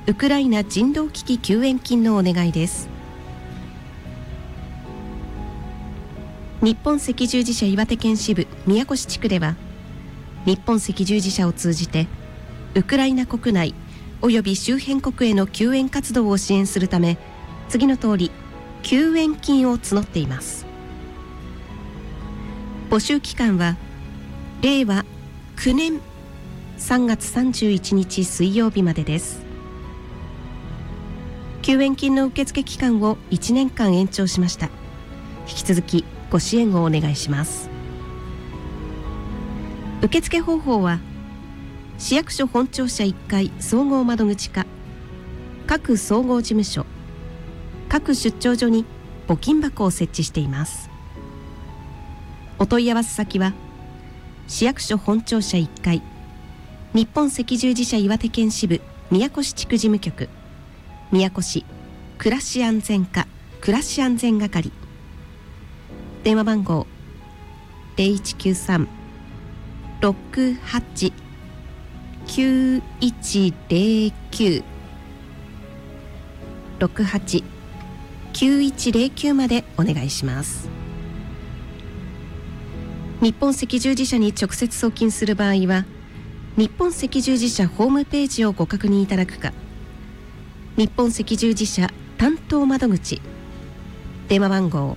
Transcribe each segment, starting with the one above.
ウクライナ人道危機救援金のお願いです。日本赤十字社岩手県支部宮越地区では、日本赤十字社を通じてウクライナ国内および周辺国への救援活動を支援するため、次の通り救援金を募っています。募集期間は令和9年3月31日水曜日までです。救援金の受付期間を1年間延長しました。引き続きご支援をお願いします。受付方法は、市役所本庁舎1階総合窓口課、各総合事務所、各出張所に募金箱を設置しています。お問い合わせ先は、市役所本庁舎1階日本赤十字社岩手県支部宮越地区事務局、宮越暮らし安全課暮らし安全係、電話番号 0193-68-9109 68-9109までお願いします。日本赤十字社に直接送金する場合は、日本赤十字社ホームページをご確認いただくか、日本赤十字社担当窓口、電話番号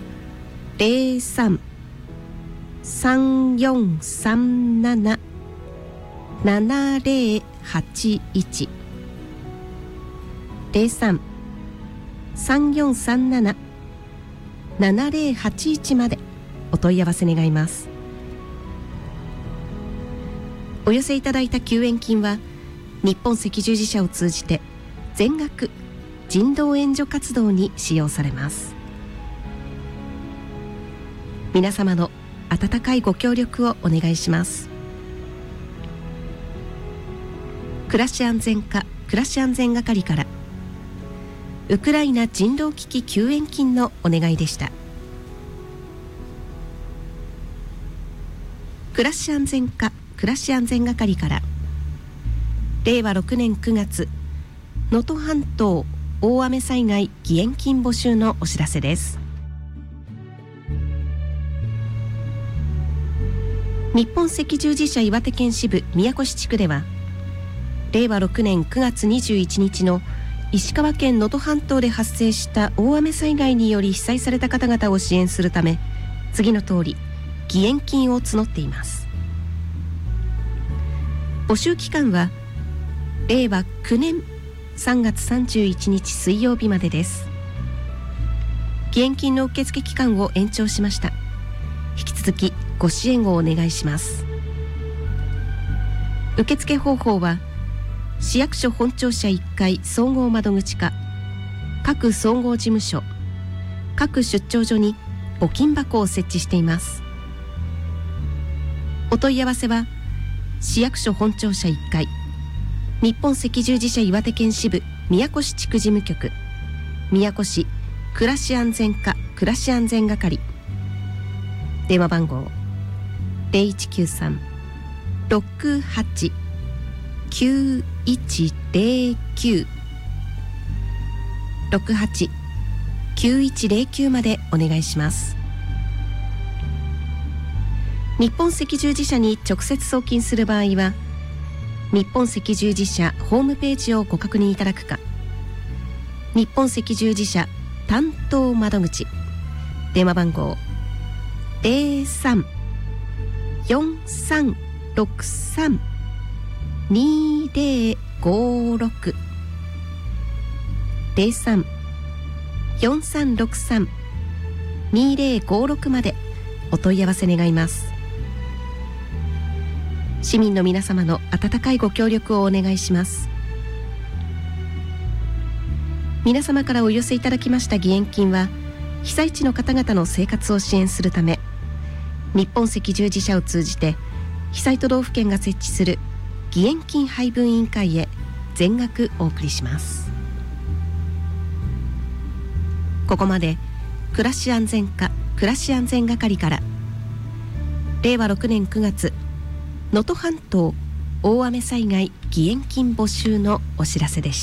03-3437-7081 03-3437-7081までお問い合わせ願います。お寄せいただいた救援金は、日本赤十字社を通じて全額人道援助活動に使用されます。皆様の温かいご協力をお願いします。暮らし安全課暮らし安全係から、ウクライナ人道危機救援金のお願いでした。暮らし安全課暮らし安全係から、令和6年9月能登半島大雨災害義援金募集のお知らせです。日本赤十字社岩手県支部宮越地区では、令和6年9月21日の石川県能登半島で発生した大雨災害により被災された方々を支援するため、次の通り義援金を募っています。募集期間は令和9年3月31日水曜日までです。義援金の受付期間を延長しました。引き続きご支援をお願いします。受付方法は、市役所本庁舎1階総合窓口課、各総合事務所、各出張所に募金箱を設置しています。お問い合わせは、市役所本庁舎1階日本赤十字社岩手県支部宮越地区事務局、宮越暮らし安全課暮らし安全係、電話番号 0193-68-9109 68-9109までお願いします。日本赤十字社に直接送金する場合は、日本赤十字社ホームページをご確認いただくか、日本赤十字社担当窓口、電話番号 03-4363-2056 03-4363-2056までお問い合わせ願います。市民の皆様の温かいご協力をお願いします。皆様からお寄せいただきました義援金は、被災地の方々の生活を支援するため、日本赤十字社を通じて被災都道府県が設置する義援金配分委員会へ全額お送りします。ここまで暮らし安全課暮らし安全係から、令和6年9月能登半島大雨災害義援金募集のお知らせでした。